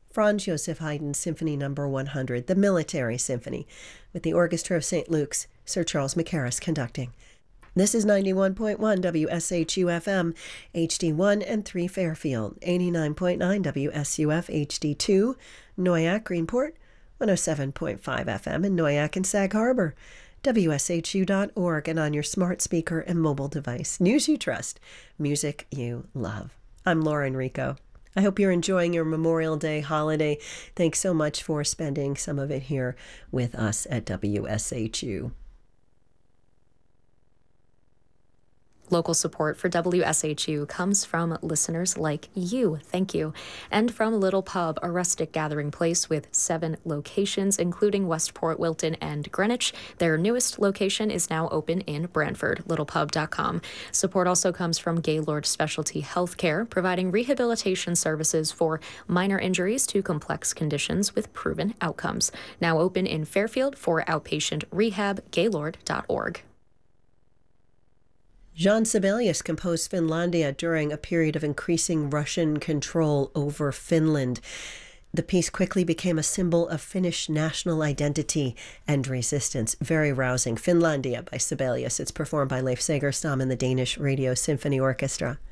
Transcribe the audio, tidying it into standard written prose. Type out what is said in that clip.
Franz Joseph Haydn Symphony No. 100, the Military Symphony, with the Orchestra of St. Luke's, Sir Charles Mackerras conducting. This is 91.1 WSHU-FM, HD1 and 3 Fairfield, 89.9 WSUF HD2, Noyak, Greenport, 107.5 FM in Noyak and Sag Harbor, WSHU.org, and on your smart speaker and mobile device. News you trust, music you love. I'm Lauren Rico. I hope you're enjoying your Memorial Day holiday. Thanks so much for spending some of it here with us at WSHU. Local support for WSHU comes from listeners like you. Thank you. And from Little Pub, a rustic gathering place with 7 locations, including Westport, Wilton, and Greenwich. Their newest location is now open in Brantford, littlepub.com. Support also comes from Gaylord Specialty Healthcare, providing rehabilitation services for minor injuries to complex conditions with proven outcomes. Now open in Fairfield for outpatient rehab, gaylord.org. Jean Sibelius composed Finlandia during a period of increasing Russian control over Finland. The piece quickly became a symbol of Finnish national identity and resistance. Very rousing. Finlandia by Sibelius. It's performed by Leif Segerstam and the Danish Radio Symphony Orchestra.